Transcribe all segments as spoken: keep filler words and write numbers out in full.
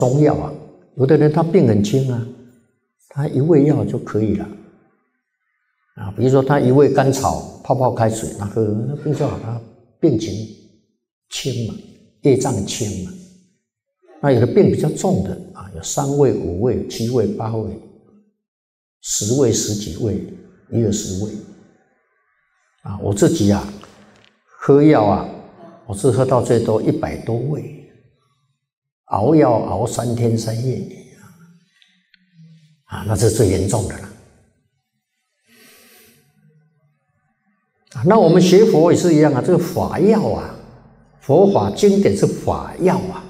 中药啊，有的人他病很轻啊，他一味药就可以了啊。比如说他一味甘草泡泡开水，那喝那病就好了，病情轻嘛，业障轻嘛。那有的病比较重的啊，有三味、五味、七味、八味、十味、十几味、一二十味啊。我自己啊，喝药啊，我是喝到最多一百多味。熬药熬三天三夜啊，那是最严重的了。那我们学佛也是一样啊，这个法药啊，佛法经典是法药啊。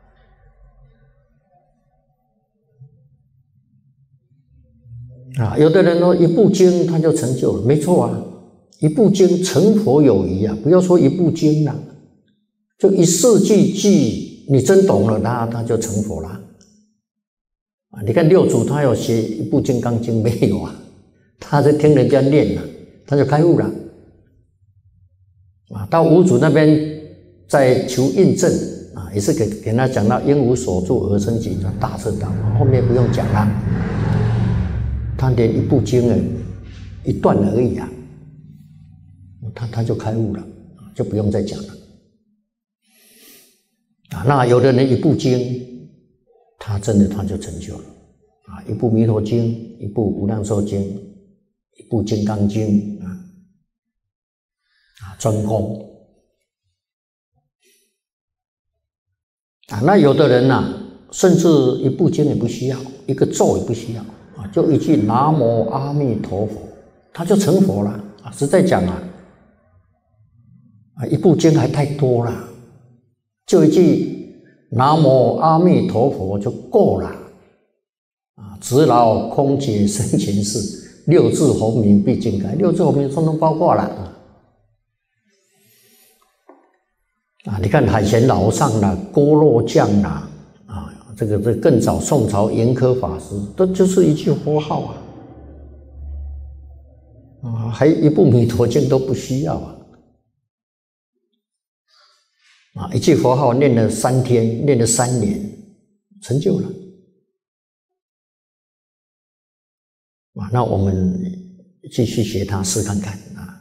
啊，有的人说一部经他就成就了，没错啊，一部经成佛有余啊，不要说一部经了，就一四句句。你真懂了，他他就成佛了啊！你看六祖他有写一部《金刚经》没有啊？他是听人家念了，他就开悟了啊！到五祖那边在求印证啊，也是给给他讲到因无所住而生起大彻大悟，后面不用讲了，他连一部经哎一段而已啊，他他就开悟了，就不用再讲了。啊，那有的人一部经，他真的他就成就了啊！一部《弥陀经》，一部《无量寿经》，一部《金刚经》啊，啊，专攻啊！那有的人呐、啊，甚至一部经也不需要，一个咒也不需要啊，就一句南无阿弥陀佛，他就成佛了啊！实在讲啊，啊，一部经还太多了。就一句南无阿弥陀佛就够了啊！直劳空解生前世，六字洪名必尽开，六字洪名通通包括了啊！你看海贤老上啦、郭若将啦啊，这个这更早宋朝严苛法师，都就是一句佛号啊，啊，还一部弥陀经都不需要啊。啊，一句佛号念了三天，念了三年，成就了。啊，那我们继续学他试看看啊。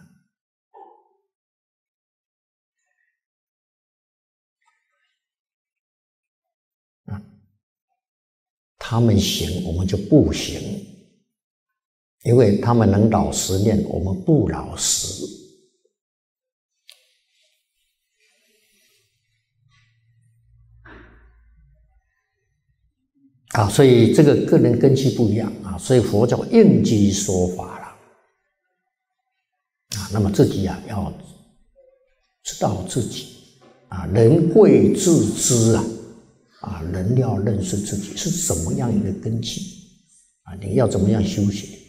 啊，他们行，我们就不行，因为他们能老实念，我们不老实。啊，所以这个个人根器不一样啊，所以佛教应机说法了啊。那么自己啊要知道自己啊，人贵自知啊，啊，人要认识自己是怎么样一个根器啊，你要怎么样修学。